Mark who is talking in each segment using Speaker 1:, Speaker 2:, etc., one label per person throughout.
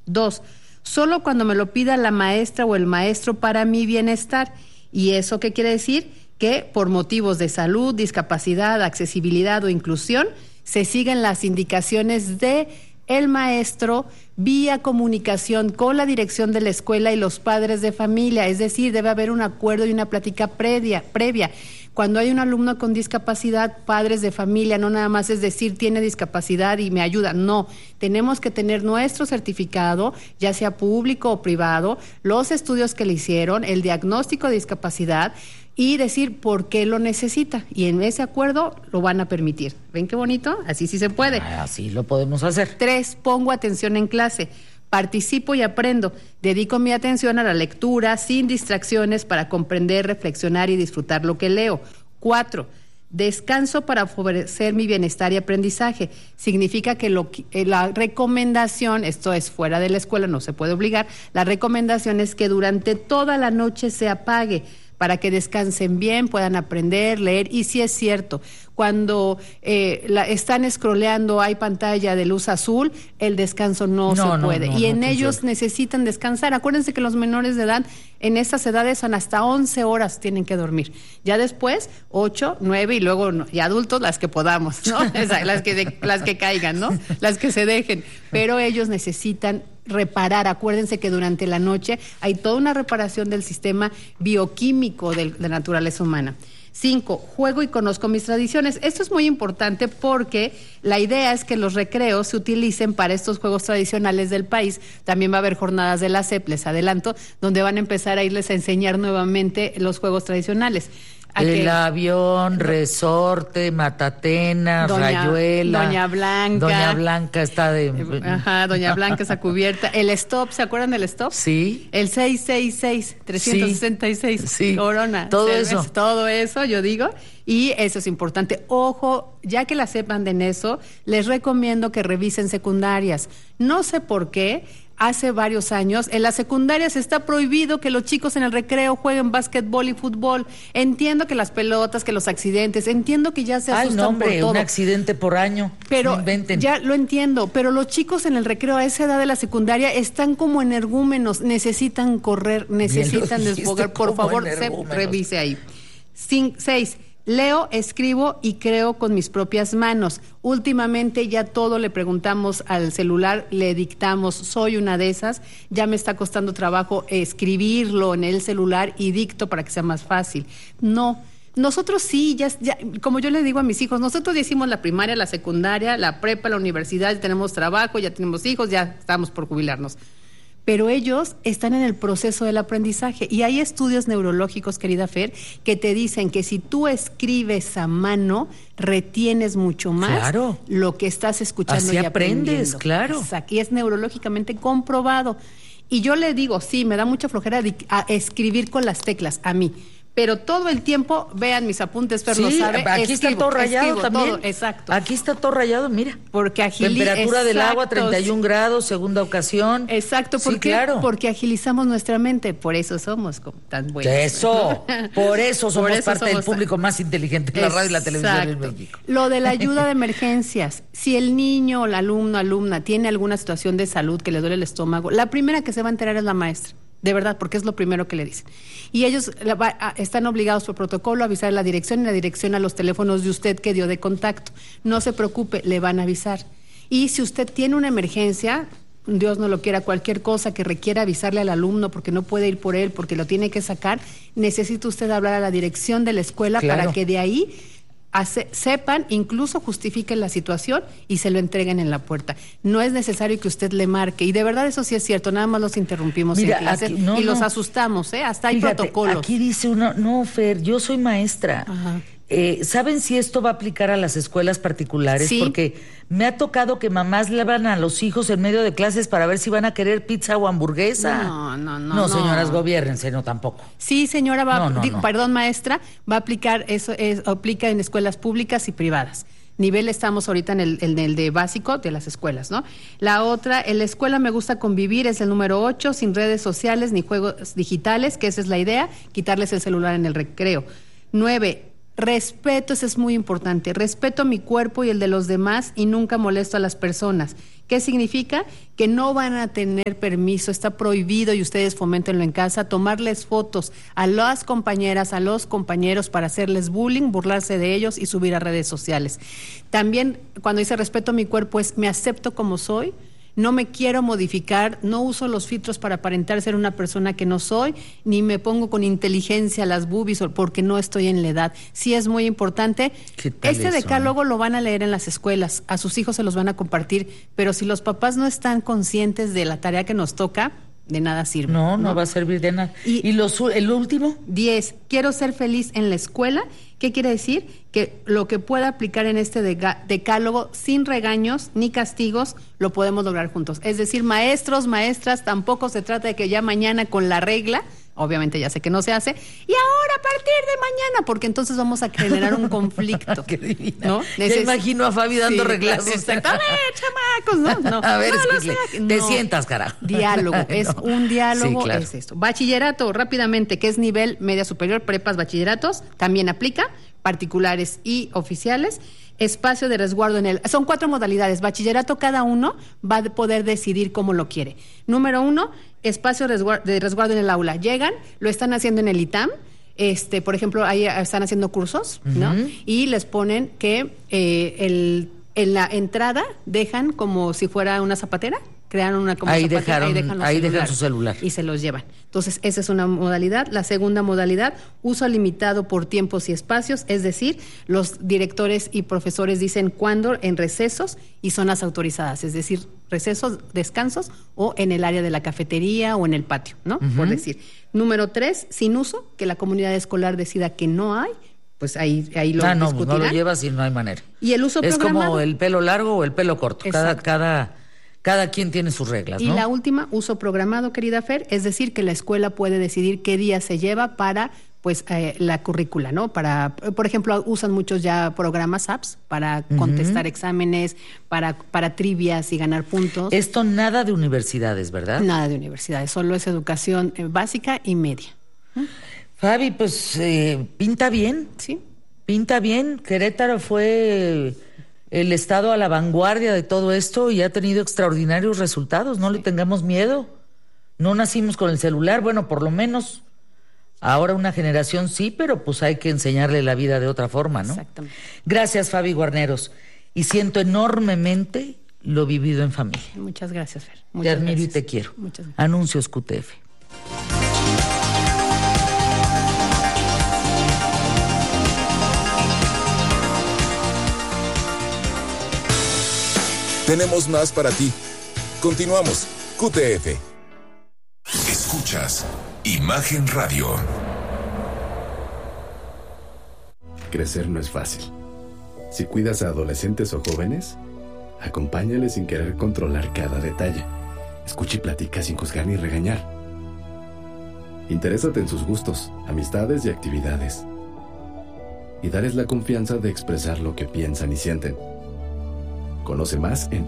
Speaker 1: 2, solo cuando me lo pida la maestra o el maestro para mi bienestar. ¿Y eso qué quiere decir? Que por motivos de salud, discapacidad, accesibilidad o inclusión, se siguen las indicaciones de el maestro vía comunicación con la dirección de la escuela y los padres de familia. Es decir, debe haber un acuerdo y una plática previa. Cuando hay un alumno con discapacidad, padres de familia, no nada más es decir, tiene discapacidad y me ayuda. No, tenemos que tener nuestro certificado, ya sea público o privado, los estudios que le hicieron, el diagnóstico de discapacidad y decir por qué lo necesita. Y en ese acuerdo lo van a permitir. ¿Ven qué bonito? Así sí se puede.
Speaker 2: Así lo podemos hacer.
Speaker 1: 3, pongo atención en clase. Participo y aprendo. Dedico mi atención a la lectura sin distracciones para comprender, reflexionar y disfrutar lo que leo. 4, descanso para favorecer mi bienestar y aprendizaje. Significa que la recomendación, esto es fuera de la escuela, no se puede obligar, la recomendación es que durante toda la noche se apague para que descansen bien, puedan aprender, leer. Y sí es cierto, cuando están scrolleando, hay pantalla de luz azul, el descanso no se puede. Y en ellos necesitan descansar. Acuérdense que los menores de edad, en estas edades son hasta 11 horas tienen que dormir. Ya después, 8, 9 y luego y adultos las que podamos, ¿no? las que caigan, ¿no? Las que se dejen. Pero ellos necesitan reparar. Acuérdense que durante la noche hay toda una reparación del sistema bioquímico de la naturaleza humana. 5, juego y conozco mis tradiciones. Esto es muy importante porque la idea es que los recreos se utilicen para estos juegos tradicionales del país. También va a haber jornadas de la SEP, les adelanto, donde van a empezar a irles a enseñar nuevamente los juegos tradicionales.
Speaker 2: El avión, resorte, matatena, rayuela.
Speaker 1: Doña Blanca.
Speaker 2: Doña Blanca está de...
Speaker 1: Doña Blanca está cubierta. El stop, ¿se acuerdan del stop?
Speaker 2: Sí.
Speaker 1: El 666, 366.
Speaker 2: Sí.
Speaker 1: Corona.
Speaker 2: Todo eso.
Speaker 1: Todo eso, yo digo. Y eso es importante. Ojo, ya que la sepan en eso, les recomiendo que revisen secundarias. No sé por qué. Hace varios años, en las secundarias está prohibido que los chicos en el recreo jueguen básquetbol y fútbol. Entiendo que las pelotas, que los accidentes, entiendo que ya se asustan por todo.
Speaker 2: Un accidente por año.
Speaker 1: Pero ya lo entiendo, pero los chicos en el recreo a esa edad de la secundaria están como energúmenos, necesitan correr, necesitan desfogar. Por favor, revise ahí. 6. Leo, escribo y creo con mis propias manos. Últimamente ya todo le preguntamos al celular, le dictamos, soy una de esas, ya me está costando trabajo escribirlo en el celular y dicto para que sea más fácil. No, nosotros sí, ya, como yo le digo a mis hijos, nosotros ya hicimos la primaria, la secundaria, la prepa, la universidad, ya tenemos trabajo, ya tenemos hijos, ya estamos por jubilarnos. Pero ellos están en el proceso del aprendizaje y hay estudios neurológicos, querida Fer, que te dicen que si tú escribes a mano, retienes mucho más lo que estás escuchando y aprendes,
Speaker 2: claro.
Speaker 1: Aquí es neurológicamente comprobado. Y yo le digo, sí, me da mucha flojera a escribir con las teclas, a mí. Pero todo el tiempo, vean mis apuntes, Fer lo sabe.
Speaker 2: Aquí está todo rayado también.
Speaker 1: Todo, exacto.
Speaker 2: Aquí está todo rayado, mira.
Speaker 1: Porque
Speaker 2: temperatura del agua, 31 grados, segunda ocasión.
Speaker 1: Exacto, ¿por qué? Claro. Porque agilizamos nuestra mente, por eso somos tan buenos.
Speaker 2: Eso, por eso somos parte del público más inteligente de la radio y la televisión en México.
Speaker 1: Lo de la ayuda de emergencias, si el niño o el alumno, alumna tiene alguna situación de salud que le duele el estómago, la primera que se va a enterar es la maestra. De verdad, porque es lo primero que le dicen. Y ellos están obligados por protocolo a avisar a la dirección y la dirección a los teléfonos de usted que dio de contacto. No se preocupe, le van a avisar. Y si usted tiene una emergencia, Dios no lo quiera, cualquier cosa que requiera avisarle al alumno porque no puede ir por él, porque lo tiene que sacar, necesita usted hablar a la dirección de la escuela para que de ahí sepan, incluso justifiquen la situación y se lo entreguen en la puerta. No es necesario que usted le marque. Y de verdad eso sí es cierto, nada más los interrumpimos en clase y los asustamos, hasta hay protocolos.
Speaker 2: Aquí dice uno, no, Fer, yo soy maestra. Ajá. ¿Saben si esto va a aplicar a las escuelas particulares?
Speaker 1: Sí.
Speaker 2: Porque me ha tocado que mamás llevan a los hijos en medio de clases para ver si van a querer pizza o hamburguesa. No, señoras, gobiérrense, no tampoco.
Speaker 1: Sí, señora, perdón, maestra, va a aplicar eso, aplica en escuelas públicas y privadas. Nivel estamos ahorita en el de básico de las escuelas, ¿no? La otra, en la escuela me gusta convivir, es el número 8, sin redes sociales ni juegos digitales, que esa es la idea, quitarles el celular en el recreo. 9, respeto, eso es muy importante. Respeto mi cuerpo y el de los demás y nunca molesto a las personas. ¿Qué significa? Que no van a tener permiso, está prohibido, y ustedes foméntenlo en casa, tomarles fotos a las compañeras, a los compañeros para hacerles bullying, burlarse de ellos y subir a redes sociales. También cuando dice respeto a mi cuerpo es me acepto como soy, no me quiero modificar, no uso los filtros para aparentar ser una persona que no soy, ni me pongo con inteligencia las boobies porque no estoy en la edad. Sí es muy importante. Este decálogo lo van a leer en las escuelas, a sus hijos se los van a compartir, pero si los papás no están conscientes de la tarea que nos toca, de nada sirve.
Speaker 2: No va a servir de nada. ¿Y el último?
Speaker 1: 10. Quiero ser feliz en la escuela. ¿Qué quiere decir? Que lo que pueda aplicar en este decálogo sin regaños ni castigos lo podemos lograr juntos. Es decir, maestros, maestras, tampoco se trata de que ya mañana con la regla, obviamente ya sé que no se hace, y ahora a partir de mañana, porque entonces vamos a generar un conflicto.
Speaker 2: Qué divina.
Speaker 1: ¿No?
Speaker 2: Ya imagino a Fabi dando reglazos.
Speaker 1: Exactamente. Chamacos, no.
Speaker 2: A ver, te sientas, carajo.
Speaker 1: Diálogo, es un diálogo,
Speaker 2: sí, claro.
Speaker 1: Es esto. Bachillerato, rápidamente, que es nivel media superior, prepas, bachilleratos, también aplica, particulares y oficiales. Espacio de resguardo son 4 modalidades. Bachillerato, cada uno va a poder decidir cómo lo quiere. Número 1, espacio de resguardo en el aula. Llegan, lo están haciendo en el ITAM. Por ejemplo, ahí están haciendo cursos, ¿no? Y les ponen que en la entrada dejan como si fuera una zapatera. Crearon una como
Speaker 2: ahí
Speaker 1: zapatera,
Speaker 2: dejan su celular.
Speaker 1: Y se los llevan. Entonces, esa es una modalidad. La segunda modalidad, uso limitado por tiempos y espacios, es decir, los directores y profesores dicen cuándo en recesos y zonas autorizadas, es decir, recesos, descansos o en el área de la cafetería o en el patio, ¿no? Por decir. Número 3, sin uso, que la comunidad escolar decida que no hay, pues ahí lo discutirán.
Speaker 2: No lo llevas y no hay manera.
Speaker 1: Y el uso programado.
Speaker 2: Es como el pelo largo o el pelo corto. Cada quien tiene sus reglas, ¿no?
Speaker 1: Y la última, uso programado, querida Fer, es decir, que la escuela puede decidir qué día se lleva para la currícula, ¿no? Por ejemplo, usan muchos ya programas, apps, para contestar exámenes, para trivias y ganar puntos.
Speaker 2: Esto nada de universidades, ¿verdad?
Speaker 1: Nada de universidades, solo es educación básica y media.
Speaker 2: Fabi, pues pinta bien.
Speaker 1: Sí.
Speaker 2: Pinta bien. Querétaro fue el estado a la vanguardia de todo esto y ha tenido extraordinarios resultados. No le tengamos miedo. No nacimos con el celular, bueno, por lo menos ahora una generación sí, pero pues hay que enseñarle la vida de otra forma, ¿no?
Speaker 1: Exactamente.
Speaker 2: Gracias, Fabi Guarneros. Y siento enormemente lo vivido en familia.
Speaker 1: Muchas gracias, Fer.
Speaker 2: Te admiro y te quiero.
Speaker 1: Muchas gracias.
Speaker 2: Anuncios QTF.
Speaker 3: Tenemos más para ti. Continuamos. QTF. Escuchas Imagen Radio.
Speaker 4: Crecer no es fácil. Si cuidas a adolescentes o jóvenes, acompáñales sin querer controlar cada detalle. Escucha y platica sin juzgar ni regañar. Interésate en sus gustos, amistades y actividades. Y darles la confianza de expresar lo que piensan y sienten. Conoce más en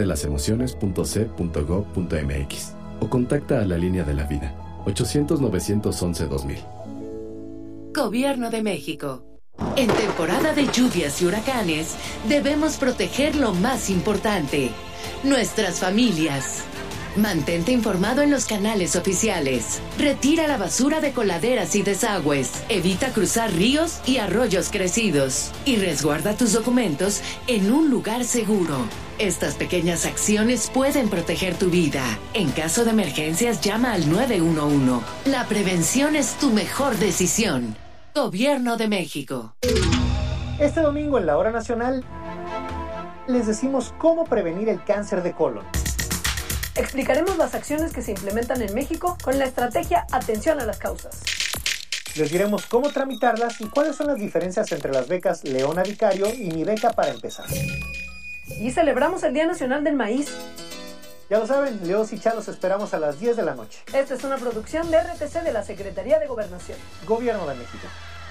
Speaker 4: abcdelasemociones.c.gov.mx o contacta a la Línea de la Vida, 800-911-2000.
Speaker 5: Gobierno de México. En temporada de lluvias y huracanes, debemos proteger lo más importante, nuestras familias. Mantente informado en los canales oficiales. Retira la basura de coladeras y desagües. Evita cruzar ríos y arroyos crecidos. Y resguarda tus documentos en un lugar seguro. Estas pequeñas acciones pueden proteger tu vida. En caso de emergencias, llama al 911. La prevención es tu mejor decisión. Gobierno de México.
Speaker 6: Este domingo en la Hora Nacional les decimos cómo prevenir el cáncer de colon.
Speaker 7: Explicaremos las acciones que se implementan en México con la estrategia Atención a las Causas.
Speaker 6: Les diremos cómo tramitarlas y cuáles son las diferencias entre las becas Leona Vicario y Mi Beca para Empezar.
Speaker 7: Y celebramos el Día Nacional del Maíz.
Speaker 6: Ya lo saben, Leos y Chalos esperamos a las 10 de la noche.
Speaker 7: Esta es una producción de RTC de la Secretaría de Gobernación.
Speaker 6: Gobierno de México.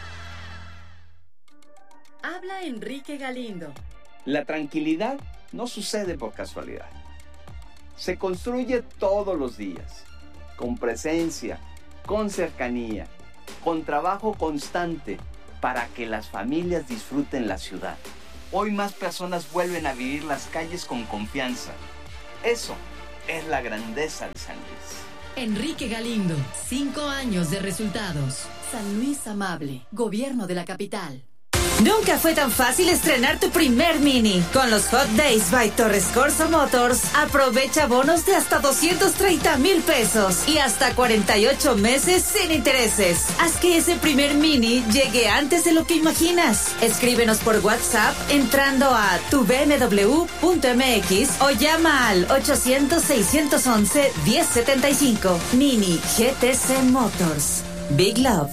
Speaker 8: Habla Enrique Galindo.
Speaker 9: La tranquilidad no sucede por casualidad. Se construye todos los días, con presencia, con cercanía, con trabajo constante, para que las familias disfruten la ciudad. Hoy más personas vuelven a vivir las calles con confianza, Eso es la grandeza de San Luis.
Speaker 5: Enrique Galindo, 5 años de resultados. San Luis Amable, Gobierno de la Capital.
Speaker 10: Nunca fue tan fácil estrenar tu primer Mini. Con los Hot Days by Torres Corsa Motors, aprovecha bonos de hasta 230,000 pesos y hasta 48 meses sin intereses. Haz que ese primer Mini llegue antes de lo que imaginas. Escríbenos por WhatsApp entrando a tubmw.mx o llama al 800-611-1075. Mini GTC Motors. Big Love.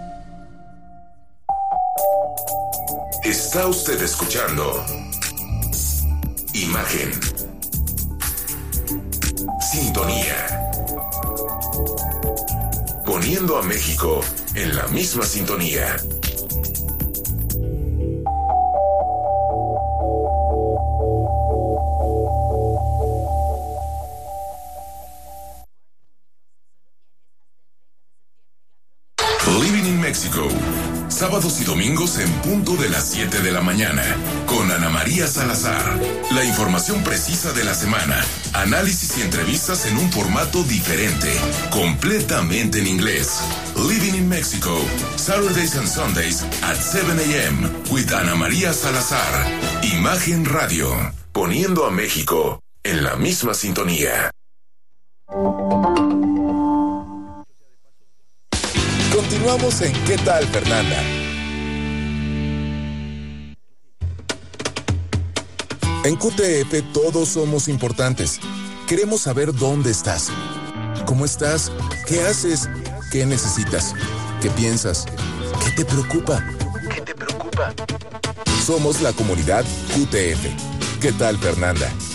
Speaker 3: Está usted escuchando Imagen. Sintonía. Poniendo a México en la misma sintonía. Living in Mexico. Sábados y domingos en punto de las 7 de la mañana. Con Ana María Salazar. La información precisa de la semana. Análisis y entrevistas en un formato diferente. Completamente en inglés. Living in Mexico. Saturdays and Sundays at 7 a.m. with Ana María Salazar. Imagen Radio. Poniendo a México en la misma sintonía. Continuamos en ¿Qué tal, Fernanda? En QTF todos somos importantes. Queremos saber dónde estás. ¿Cómo estás? ¿Qué haces? ¿Qué necesitas? ¿Qué piensas? ¿Qué te preocupa? ¿Qué te preocupa? Somos la comunidad QTF. ¿Qué tal, Fernanda?